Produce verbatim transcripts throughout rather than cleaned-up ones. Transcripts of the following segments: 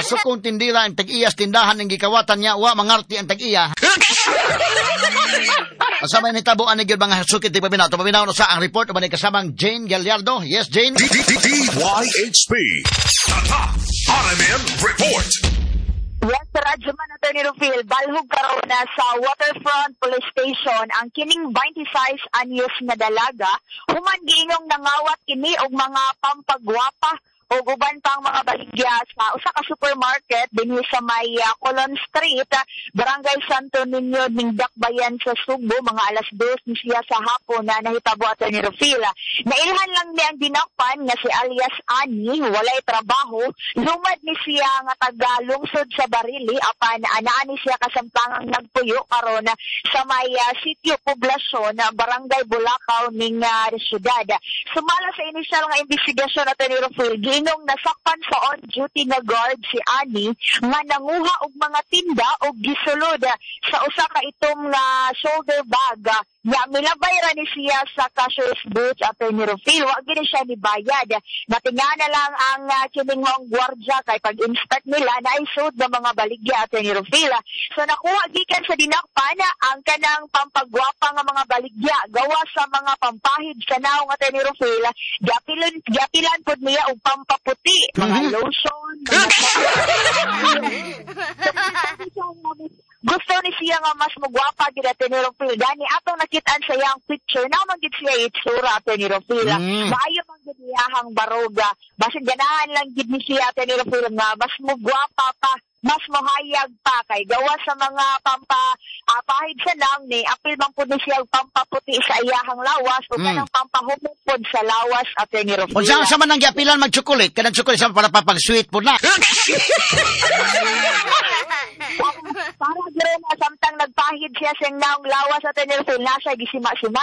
sukong tindira ang tag-iyas tindahan ng gikawatan niya, wa mangarti ang tag-iya. Kasama ni tabuan ni gyud mga sukit ti pabinaw. To pabinaw no sa ang report ba ni kasamang Jane Gallardo. Yes, Jane. D Y H P. Tatak R M N Report. Yes, sa radyo man natin ni Rufil, balhog karon na sa Waterfront Police Station ang kining twenty-six anyos na dalaga, human giingong nangawat kini og mga pampagwapa o guban pang mga baligya sa usa ka supermarket dinhi sa may uh, Colon Street, uh, Barangay Santo Niño, Ningdakbayan sa Subo, mga alas dos ni siya sa hapon na nahitabo ato ni Rufil. Nailhan lang ni ang dinakpan nga si alias Ani, walay trabaho, lumad ni siya nga taga lungsod sa Barili, apan anaan ni siya kasamtangang nagpuyo karon sa may uh, sitio poblasyon na Barangay Bulacau ning uh, syudad. Sumala sa inisyal nga investigasyon ato ni Rufil, inong nasakpan sa on-duty na guard si Ani nga nanguha og mga tinda og gisulod sa usa ka itong nga shoulder bag. Ya milabay ra ni siya sa cashier's booth ato ni Rufil, wa gid siya ni bayad. Natingana lang ang uh, kiningong gwardiya kay pag-inspect nila na isud ng mga baligya ato ni Rufil. So nakuha gikan sa dinakpan ang kanang pampagwapa nga mga baligya gawa sa mga pampahid sa naong ato ni Rufil. Giapilan giapilan pud niya og pampaputi, mga lotion, mga gusto ni siya nga mas magwapa gid ato ni Rufil. Gani atong nakitaan sa iyang picture na magid siya itsura ato ni Rufil. Mm. Maayo man gid iyang baroga. Basin ganahan lang gid ni siya ato ni Rufil nga mas magwapa pa, mas mahayag pa kay gawa sa mga pampa uh, pahid sa nang ni apil man pud ni siya pampaputi sa iyahang lawas o mm. kanang pampahumog pod sa lawas ato ni Rufil. Unsa sa man ang giapilan mag chocolate, kanang chocolate sa para papang sweet pud na. Para dire na samtang nagpahid siya sa naong lawas at Rufil na siya gisima-sima.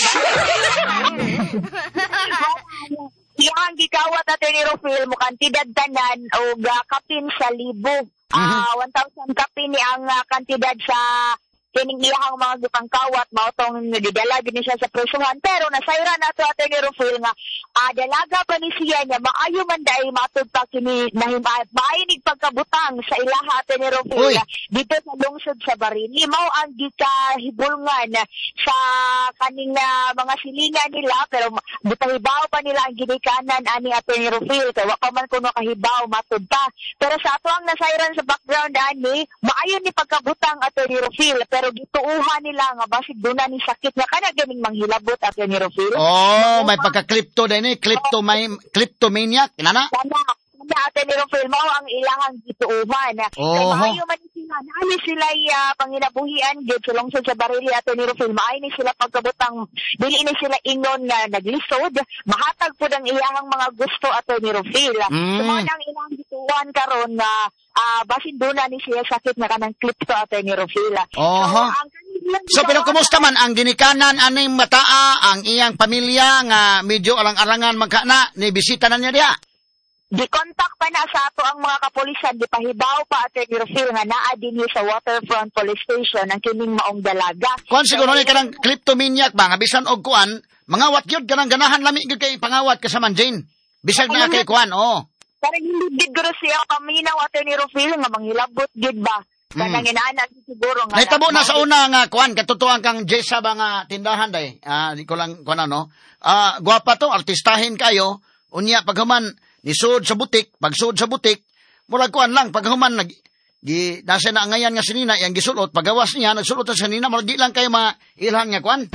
Iyang gikawat at Rufil mo kantidad tanan o uh, kapin sa libo. Uh, one thousand kapin ni ang uh, kantidad sa kining iyang mga gipangkawat mao tong nidala gid siya sa presuhan, pero nasayra nato ato ni Rufil nga uh, dalaga pa ni siya niya maayo man dai matud pa kini nahimay maayo pagkabutang sa ilaha ato ni Rufil dito sa lungsod sa Barili. Mao ang gikahibulngan sa kaning uh, mga silingan nila, pero gitahibaw pa nila ang ginikanan ani ato ni Rufil kay wa pa man kuno kahibaw matud pa, pero sa ato ang nasayran sa background ani maayo ni pagkabutang ato ni Rufil, pero gituuhan nila nga basig duna ni sakit nga kana ganing manghilabot ato ni Rufil. Oh, may pagka-crypto din eh, crypto may kleptomaniac inana. Kana kana ato ni Rufil mao ang ilang gituuhan. Oh. Kay maayo man sila naani sila uh, panginabuhian gid sa lungsod sa Barili ato ni Rufil, maayo ni sila pagkabutang dili ni sila ingon nga naglisod, mahatag pud ang iyang mga gusto ato ni Rufil. Mm. So mao nang ilang gituuhan karon nga uh, basin duna ni siya sakit nga kanang crypto ato ni Rufil. Oh. So, ang So, pero kumusta man ang ginikanan aning mataa ang iyang pamilya nga medyo alang-alangan magkana ni bisita na niya diya? Di-contact pa na sa ato ang mga kapulisan, di pahibaw pa at ni Rufil nga naa din sa Waterfront Police Station ang kining maong dalaga. Kuan siguro ni kanang kleptomaniac ba nga bisan og kuan, mangawat gyud kanang ganahan lami gyud kay pangawat kasaman Jane. Bisag na kay kuan, oh. Pero hindi gid guro siya paminaw at ni Rufil nga manghilabot gid ba. Kanang mm. inaanak siguro nga. Nahitabo na sa una nga kuan katutuan kang Jessa ba nga tindahan day. Ah, di ko lang kuan ano. Ah, gwapa to, artistahin kayo. Unya paghuman ni sud sa butik, pag sud sa butik, murag kuan lang paghuman nag di nasa na ngayan nga sinina yang gisulot, pagawas niya nagsulot sa sinina, murag di lang kay ma ilhan nga kuan.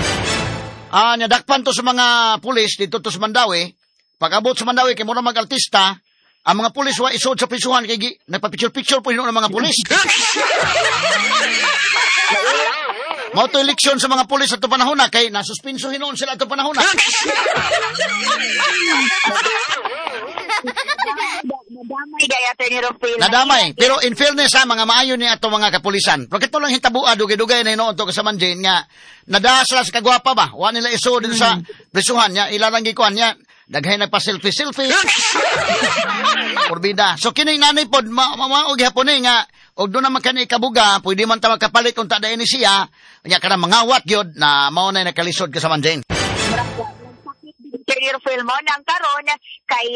Ah, nadakpan to sa mga pulis dito to sa Mandawi. Pag-abot sa Mandawi kay mura mag-artista, ang mga pulis wa isod sa prisuhan kay nagpa-picture-picture po ng mga pulis. Mao to eleksyon sa mga pulis ato panahon na kay nasuspenso hinuon sila ato panahon na. Nadamay gaya ni Rufil. Nadamay, pero in fairness ha, mga maayo ni ato mga kapulisan. Pagkato lang hintabua dugay-dugay na hinuon to kasaman Jane nga nadasla sa kagwapa ba? Wa nila isod dito sa prisuhan niya, ilarang gikuan niya. Daghay na pa selfie-selfie. Porbida. So, kini nanay pod, mamaog hapon eh nga, og doon naman kani kabuga, pwede man tawag kapalit kung tada ni siya, kanya ka na mangawat yun, na maunay nakalisod ka sa manjeng. Rufil mo nang karon kay